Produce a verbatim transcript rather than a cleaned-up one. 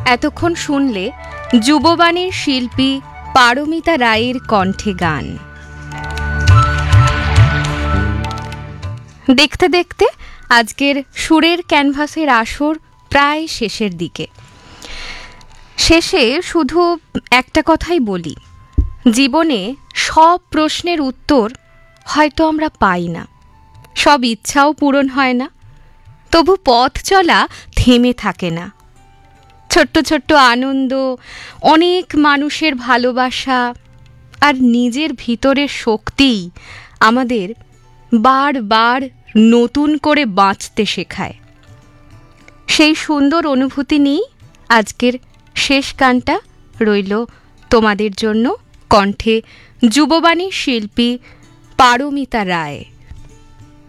এতক্ষণ শুনলে যুববাণীর শিল্পী পারমিতা রায়ের কণ্ঠে গান। দেখতে দেখতে আজকের সুরের ক্যানভাসের আসর প্রায় শেষের দিকে। শেষে শুধু একটা কথাই বলি, জীবনে সব প্রশ্নের উত্তর হয়তো আমরা পাই না, সব ইচ্ছাও পূরণ হয় না, তবু পথ চলা থেমে থাকে না। ছোট্ট ছোট্ট আনন্দ, অনেক মানুষের ভালোবাসা আর নিজের ভিতরের শক্তিই আমাদের বারবার নতুন করে বাঁচতে শেখায়। সেই সুন্দর অনুভূতি নিয়েই আজকের শেষ গানটা রইল তোমাদের জন্য, কণ্ঠে যুববাণীর শিল্পী পারমিতা রায়।